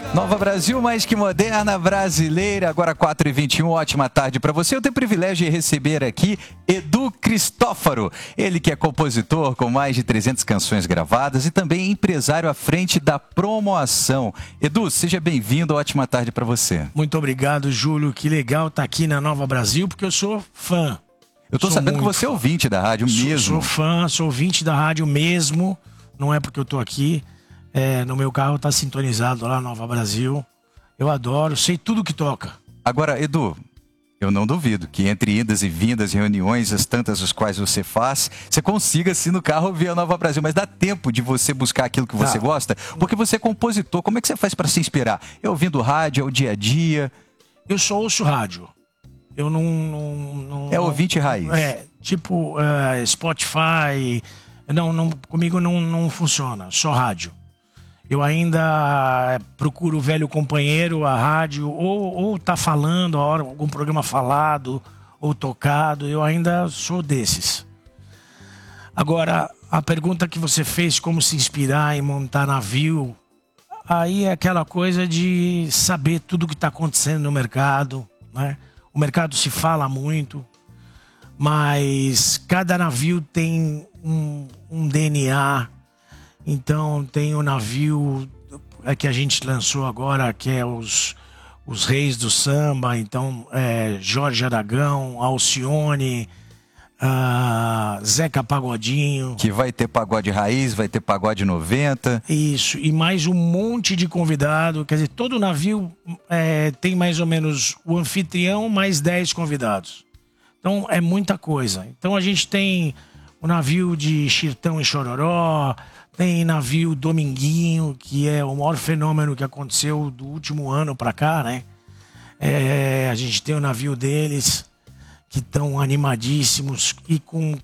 Nova Brasil, mais que moderna, brasileira, agora 4h21, ótima tarde para você. Eu tenho o privilégio de receber aqui Edu Cristófaro, ele que é compositor com mais de 300 canções gravadas e também empresário à frente da Promoação. Edu, seja bem-vindo, ótima tarde para você. Muito obrigado, Júlio, que legal estar aqui na Nova Brasil, porque eu sou fã. Eu tô sabendo que você é ouvinte da rádio mesmo. Sou fã, sou ouvinte da rádio mesmo, não é porque eu tô aqui. No meu carro tá sintonizado lá, Nova Brasil. Eu adoro, sei tudo que toca. Agora, Edu, eu não duvido que entre idas e vindas, reuniões, as tantas as quais você faz, você consiga, assim, no carro ouvir a Nova Brasil. Mas dá tempo de você buscar aquilo que você gosta? Porque você é compositor, como é que você faz para se inspirar? É ouvindo rádio, é o dia a dia? Eu só ouço rádio. Eu não é ouvinte raiz? Tipo Spotify. Comigo não funciona, só rádio. Eu ainda procuro o velho companheiro, a rádio, ou tá falando, algum programa falado ou tocado. Eu ainda sou desses. Agora, a pergunta que você fez, como se inspirar em montar navio, aí é aquela coisa de saber tudo o que está acontecendo no mercado, né? O mercado se fala muito, mas cada navio tem um DNA. Então tem o navio que a gente lançou agora, que é os Reis do Samba. Então Jorge Aragão, Alcione, Zeca Pagodinho. Que vai ter pagode raiz, vai ter pagode 90. Isso, e mais um monte de convidado. Quer dizer, todo navio tem mais ou menos o anfitrião mais 10 convidados. Então é muita coisa. Então a gente tem o navio de Chirtão e Chororó, tem navio Dominguinho, que é o maior fenômeno que aconteceu do último ano pra cá, né? A gente tem o navio deles, que estão animadíssimos e com